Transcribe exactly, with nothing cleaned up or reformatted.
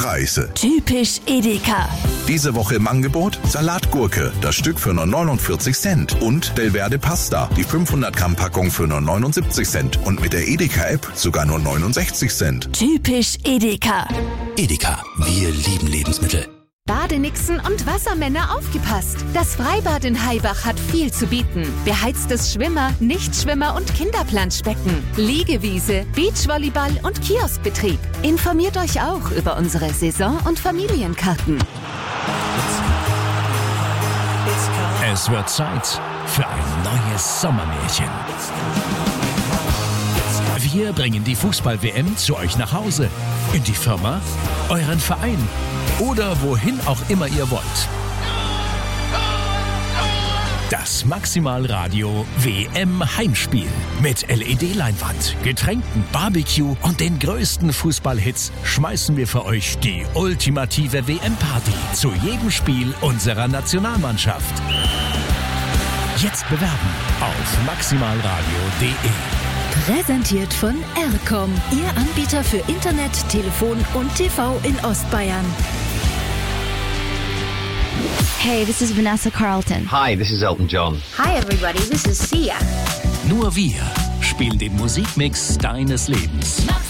Preise. Typisch Edeka. Diese Woche im Angebot Salatgurke, das Stück für nur neunundvierzig Cent. Und Belverde Pasta, die fünfhundert Gramm Packung für nur neunundsiebzig Cent. Und mit der Edeka-App sogar nur neunundsechzig Cent. Typisch Edeka. Edeka, wir lieben Lebensmittel. Badenixen und Wassermänner aufgepasst! Das Freibad in Haibach hat viel zu bieten. Beheiztes Schwimmer-, Nichtschwimmer- und Kinderplanschbecken, Liegewiese, Beachvolleyball und Kioskbetrieb. Informiert euch auch über unsere Saison- und Familienkarten. Es wird Zeit für ein neues Sommermärchen. Wir bringen die Fußball-W M zu euch nach Hause, in die Firma, euren Verein oder wohin auch immer ihr wollt. Das Maximalradio W M Heimspiel mit L E D-Leinwand, Getränken, Barbecue und den größten Fußballhits schmeißen wir für euch die ultimative W M-Party zu jedem Spiel unserer Nationalmannschaft. Jetzt bewerben auf maximalradio punkt de. Präsentiert von R C O M, Ihr Anbieter für Internet, Telefon und T V in Ostbayern. Hey, this is Vanessa Carlton. Hi, this is Elton John. Hi everybody, this is Sia. Nur wir spielen den Musikmix deines Lebens.